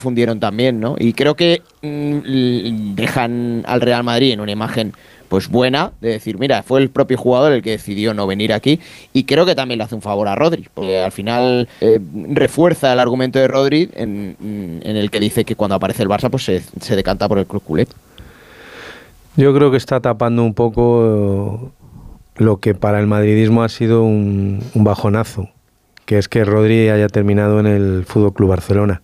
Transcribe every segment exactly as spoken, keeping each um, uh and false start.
fundieron también, ¿no? Y creo que mmm, dejan al Real Madrid en una imagen pues buena, de decir, mira, fue el propio jugador el que decidió no venir aquí, y creo que también le hace un favor a Rodri, porque al final eh, refuerza el argumento de Rodri en, en el que dice que cuando aparece el Barça pues se, se decanta por el club culé. Yo creo que está tapando un poco lo que para el madridismo ha sido un, un bajonazo, que es que Rodri haya terminado en el F C Barcelona.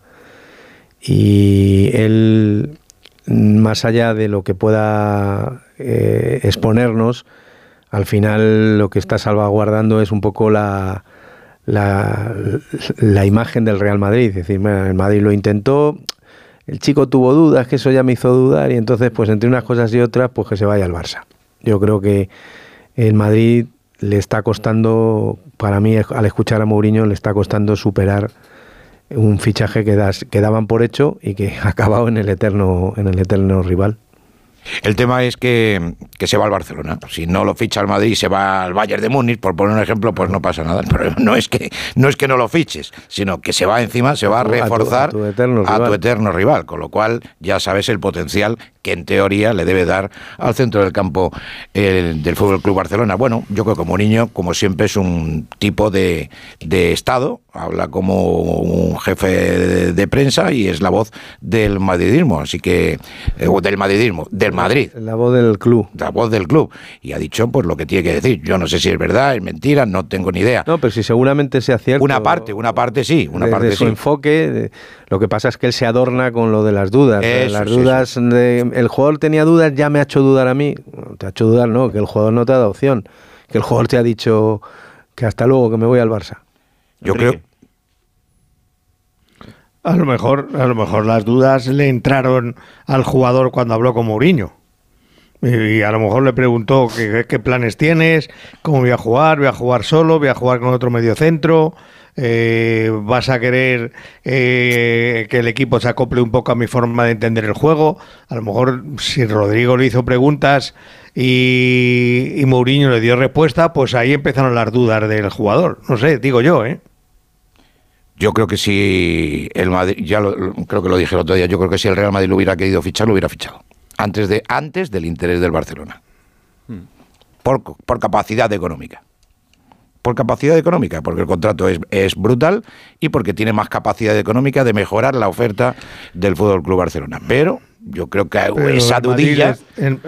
Y él, más allá de lo que pueda eh, exponernos, al final lo que está salvaguardando es un poco la, la, la imagen del Real Madrid. Es decir, el Madrid lo intentó, el chico tuvo dudas, que eso ya me hizo dudar, y entonces pues entre unas cosas y otras pues que se vaya al Barça. Yo creo que el Madrid le está costando, para mí al escuchar a Mourinho, le está costando superar un fichaje que, das, que daban por hecho y que ha acabado en el eterno, en el eterno rival. El tema es que, que se va al Barcelona. Si no lo ficha el Madrid y se va al Bayern de Múnich, por poner un ejemplo, pues no pasa nada. El problema no es que no es que no lo fiches, sino que se va encima, se va a reforzar a tu, a tu, eterno, a tu eterno rival. Con lo cual ya sabes el potencial que en teoría le debe dar al centro del campo el, del F C Barcelona. Bueno, yo creo que Mourinho, como siempre, es un tipo de, de Estado, habla como un jefe de, de prensa y es la voz del madridismo, así que eh, del madridismo, del Madrid. La voz del club. La voz del club. Y ha dicho pues lo que tiene que decir. Yo no sé si es verdad, es mentira, no tengo ni idea. No, pero si seguramente sea cierto. Una parte, una parte sí, una de, parte de su sí. enfoque, de, lo que pasa es que él se adorna con lo de las dudas. Eso, las sí, dudas sí. de, el jugador tenía dudas, ya me ha hecho dudar a mí. Te ha hecho dudar, no, que el jugador no te ha dado opción. Que el jugador te ha dicho que hasta luego, que me voy al Barça. Yo Enrique. creo... A lo mejor, a lo mejor las dudas le entraron al jugador cuando habló con Mourinho. Y a lo mejor le preguntó qué, qué planes tienes, cómo voy a jugar, voy a jugar solo, voy a jugar con otro mediocentro, eh, vas a querer eh, que el equipo se acople un poco a mi forma de entender el juego. A lo mejor si Rodrigo le hizo preguntas y, y Mourinho le dio respuesta, pues ahí empezaron las dudas del jugador. No sé, digo yo, ¿eh? Yo creo que si el Madrid, ya lo, creo que lo dije el otro día, yo creo que si el Real Madrid lo hubiera querido fichar, lo hubiera fichado. Antes de antes del interés del Barcelona. Hmm. Por, por capacidad económica. Por capacidad económica, porque el contrato es, es brutal y porque tiene más capacidad económica de mejorar la oferta del F C Barcelona. Pero yo creo que Pero esa dudilla... Es, en,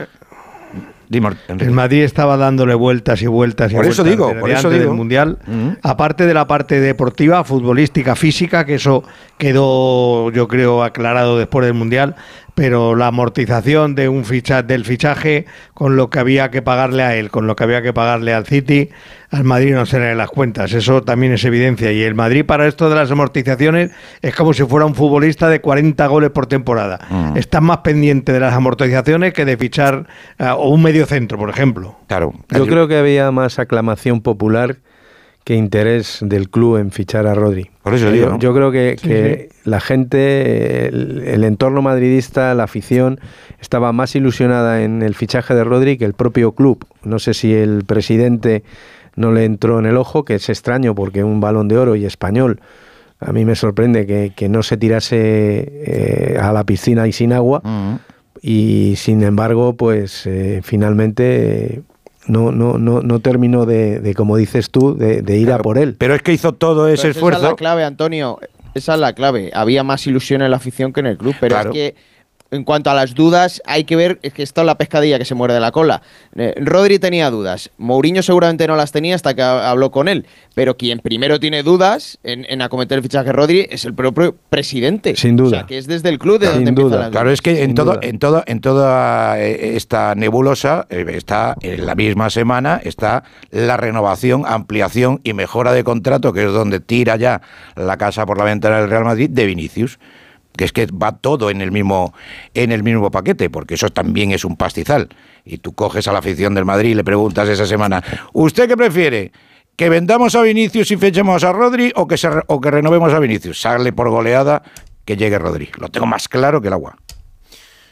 Dime, el Madrid estaba dándole vueltas y vueltas y por vueltas eso digo, por eso digo. del Mundial, uh-huh. aparte de la parte deportiva, futbolística, física, que eso quedó, yo creo, aclarado después del Mundial, pero la amortización de un ficha, del fichaje con lo que había que pagarle a él, con lo que había que pagarle al City, al Madrid no se le dan las cuentas, eso también es evidencia. Y el Madrid para esto de las amortizaciones es como si fuera un futbolista de cuarenta goles por temporada. Uh-huh. Está más pendiente de las amortizaciones que de fichar uh, o un mediocentro, por ejemplo. Claro. Yo creo que había más aclamación popular que interés del club en fichar a Rodri. Por eso digo, yo, ¿no? yo creo que, sí, que sí. la gente, el, el entorno madridista, la afición, estaba más ilusionada en el fichaje de Rodri que el propio club. No sé si el presidente no le entró en el ojo, que es extraño porque un Balón de Oro y español, a mí me sorprende que, que no se tirase eh, a la piscina y sin agua. Uh-huh. Y sin embargo, pues eh, finalmente... Eh, No, no, no, no terminó de, de, como dices tú, de, de ir claro, a por él. Pero es que hizo todo ese pero esfuerzo. Esa es la clave, Antonio. Esa es la clave. Había más ilusión en la afición que en el club. Pero claro. es que, en cuanto a las dudas, hay que ver, es que está la pescadilla que se muerde la cola. Eh, Rodri tenía dudas. Mourinho seguramente no las tenía hasta que habló con él. Pero quien primero tiene dudas en, en acometer el fichaje Rodri es el propio presidente. Sin duda. O sea, que es desde el club de Sin donde duda. empieza la duda. Claro, es que en, todo, duda. en, todo, en toda esta nebulosa eh, está en la misma semana está la renovación, ampliación y mejora de contrato, que es donde tira ya la casa por la ventana del Real Madrid, de Vinicius. Que es que va todo en el mismo en el mismo paquete, porque eso también es un pastizal. Y tú coges a la afición del Madrid y le preguntas esa semana, ¿usted qué prefiere? ¿Que vendamos a Vinicius y fechemos a Rodri o que, se, o que renovemos a Vinicius? Sale por goleada que llegue Rodri. Lo tengo más claro que el agua.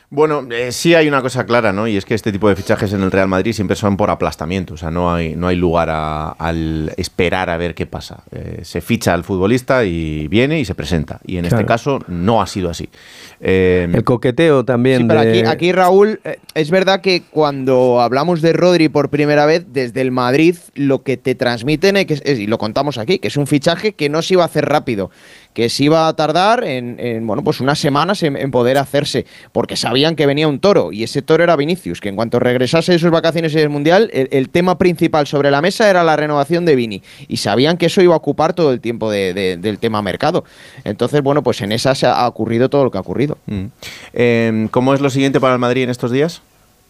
Bueno, eh, sí hay una cosa clara, ¿no? Y es que este tipo de fichajes en el Real Madrid siempre son por aplastamiento. O sea, no hay, no hay lugar a, al esperar a ver qué pasa. Eh, se ficha al futbolista y viene y se presenta. Y en claro. este caso no ha sido así. Eh, el coqueteo también. Sí, pero de... aquí, aquí, Raúl, eh, es verdad que cuando hablamos de Rodri por primera vez, desde el Madrid, lo que te transmiten, es, es, y lo contamos aquí, que es un fichaje que no se iba a hacer rápido, que se iba a tardar en, en bueno, pues unas semanas en, en poder hacerse, porque sabían que venía un toro, y ese toro era Vinicius, que en cuanto regresase de sus vacaciones en el Mundial, el, el tema principal sobre la mesa era la renovación de Vini, y sabían que eso iba a ocupar todo el tiempo de, de, del tema mercado. Entonces, bueno, pues en esa se ha ocurrido todo lo que ha ocurrido. Mm. Eh, ¿Cómo es lo siguiente para el Madrid en estos días?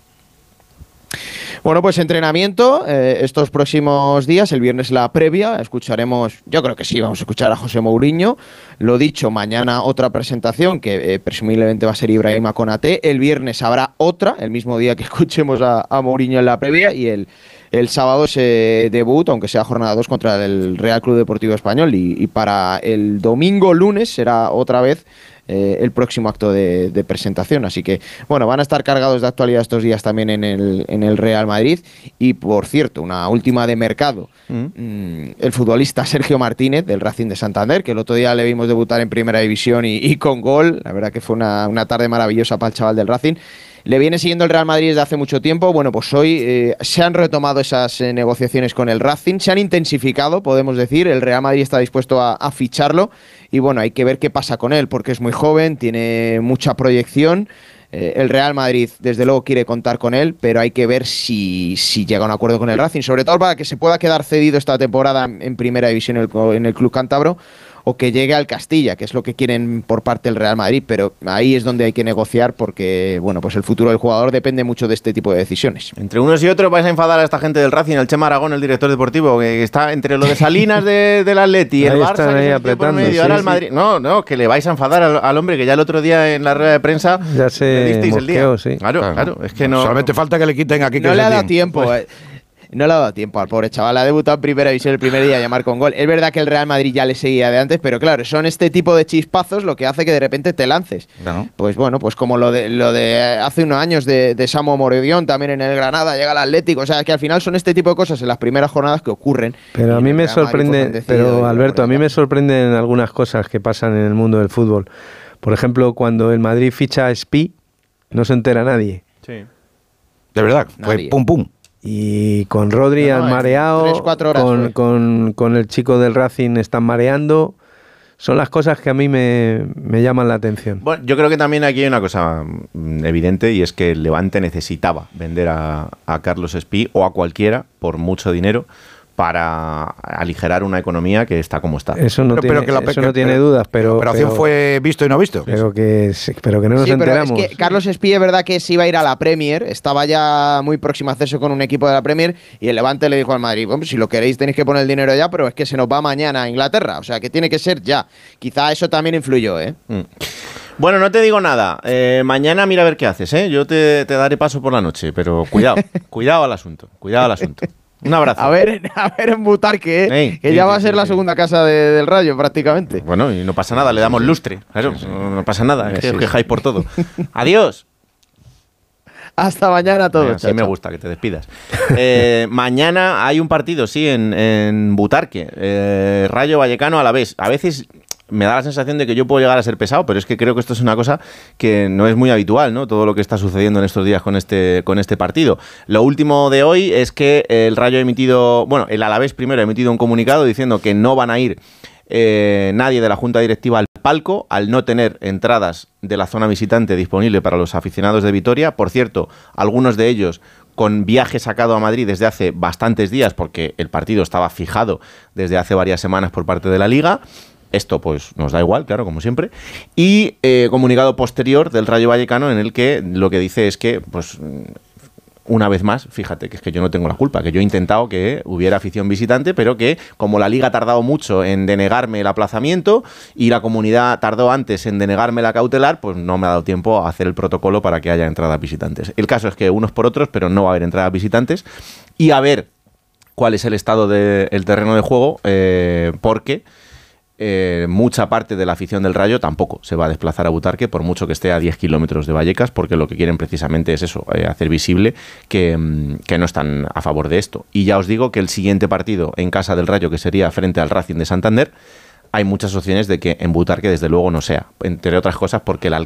Bueno, pues entrenamiento eh, estos próximos días, el viernes la previa, escucharemos, yo creo que sí, vamos a escuchar a José Mourinho, lo dicho, mañana otra presentación que eh, presumiblemente va a ser Ibrahima Konaté, el viernes habrá otra, el mismo día que escuchemos a, a Mourinho en la previa, y el, el sábado ese debut, aunque sea jornada dos, contra el Real Club Deportivo Español, y, y para el domingo lunes será otra vez Eh, el próximo acto de, de presentación. Así que, bueno, van a estar cargados de actualidad estos días también en el, en el Real Madrid. Y, por cierto, una última de mercado. Mm. Mm, el futbolista Sergio Martínez, del Racing de Santander, que el otro día le vimos debutar en Primera División y, y con gol. La verdad que fue una, una tarde maravillosa para el chaval del Racing. Le viene siguiendo el Real Madrid desde hace mucho tiempo. Bueno, pues hoy eh, se han retomado esas eh, negociaciones con el Racing, se han intensificado, podemos decir. El Real Madrid está dispuesto a, a ficharlo y bueno, hay que ver qué pasa con él, porque es muy joven, tiene mucha proyección. Eh, el Real Madrid, desde luego, quiere contar con él, pero hay que ver si, si llega a un acuerdo con el Racing, sobre todo para que se pueda quedar cedido esta temporada en Primera División en el, en el Club Cántabro, o que llegue al Castilla, que es lo que quieren por parte del Real Madrid, pero ahí es donde hay que negociar porque, bueno, pues el futuro del jugador depende mucho de este tipo de decisiones. Entre unos y otros vais a enfadar a esta gente del Racing, al Chema Aragón, el director deportivo, que está entre lo de Salinas de, del Atleti y el Barça, que se por medio, sí, ahora sí. el Madrid. No, no, que le vais a enfadar al, al hombre, que ya el otro día en la rueda de prensa ya se le disteis mosqueó, el día. Sí. Claro, claro, claro, es que no... Solamente falta que le quiten aquí. No le ha dado tiempo, pues, eh. No le ha dado tiempo al pobre chaval, ha debutado en Primera División el primer día a llamar con gol. Es verdad que el Real Madrid ya le seguía de antes, pero claro, son este tipo de chispazos lo que hace que de repente te lances. No. Pues bueno, pues como lo de lo de hace unos años de, de Samu Moredión también en el Granada, llega al Atlético, o sea que al final son este tipo de cosas en las primeras jornadas que ocurren. Pero a mí me sorprende, pues, pero Alberto, a mí me sorprenden algunas cosas que pasan en el mundo del fútbol. Por ejemplo, cuando el Madrid ficha a Spi, no se entera nadie. Sí. De verdad, fue pum pum. Y con Rodri no, no, han mareado, tres, cuatro horas, con, con, con el chico del Racing están mareando. Son las cosas que a mí me, me llaman la atención. Bueno, yo creo que también aquí hay una cosa evidente y es que el Levante necesitaba vender a, a Carlos Espí o a cualquiera por mucho dinero para aligerar una economía que está como está. Eso no, pero, tiene, pero que la, eso que, no tiene pero, dudas, pero... La operación pero, fue visto y no visto. Pero que, pero que no nos sí, enteramos. Pero es que Carlos Espí es verdad que se iba a ir a la Premier, estaba ya muy próximo a hacerse con un equipo de la Premier y el Levante le dijo al Madrid, bueno, si lo queréis tenéis que poner el dinero ya, pero es que se nos va mañana a Inglaterra, o sea que tiene que ser ya. Quizá eso también influyó, ¿eh? Mm. Bueno, no te digo nada. Eh, mañana mira a ver qué haces, ¿eh? Yo te, te daré paso por la noche, pero cuidado, cuidado al asunto, cuidado al asunto. Un abrazo. A ver, a ver en Butarque, ¿eh? Ey, que sí, ya va sí, a ser sí, la sí. segunda casa de, del Rayo prácticamente. Bueno, y no pasa nada, le damos lustre. Claro, no, no pasa nada, es que os quejáis por todo. Adiós. Hasta mañana a todos. Sí, me gusta que te despidas. Eh, mañana hay un partido, sí, en, en Butarque. Eh, Rayo Vallecano a la vez. A veces me da la sensación de que yo puedo llegar a ser pesado, pero es que creo que esto es una cosa que no es muy habitual, ¿no? Todo lo que está sucediendo en estos días con este, con este partido. Lo último de hoy es que el Rayo ha emitido, bueno, el Alavés primero ha emitido un comunicado diciendo que no van a ir eh, nadie de la Junta Directiva al palco al no tener entradas de la zona visitante disponible para los aficionados de Vitoria. Por cierto, algunos de ellos con viaje sacado a Madrid desde hace bastantes días porque el partido estaba fijado desde hace varias semanas por parte de la Liga. Esto pues nos da igual, claro, como siempre. Y eh, comunicado posterior del Rayo Vallecano en el que lo que dice es que, pues, una vez más, fíjate que es que yo no tengo la culpa, que yo he intentado que hubiera afición visitante, pero que como la Liga ha tardado mucho en denegarme el aplazamiento y la comunidad tardó antes en denegarme la cautelar, pues no me ha dado tiempo a hacer el protocolo para que haya entradas visitantes. El caso es que unos por otros, pero no va a haber entradas visitantes. Y a ver cuál es el estado del terreno de juego, eh, porque... eh, mucha parte de la afición del Rayo tampoco se va a desplazar a Butarque, por mucho que esté a diez kilómetros de Vallecas, porque lo que quieren precisamente es eso, eh, hacer visible que, que no están a favor de esto. Y ya os digo que el siguiente partido en casa del Rayo, que sería frente al Racing de Santander, hay muchas opciones de que en Butarque desde luego no sea, entre otras cosas porque el alcalde